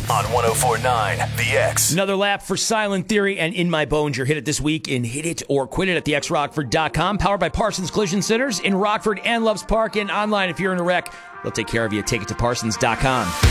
on 104.9 The X. Another lap for Silent Theory and In My Bones. Your hit it this week in Hit It or Quit It at thexrockford.com. Powered by Parsons Collision Centers in Rockford and Loves Park. And online, if you're in a wreck, they'll take care of you. Take it to parsons.com.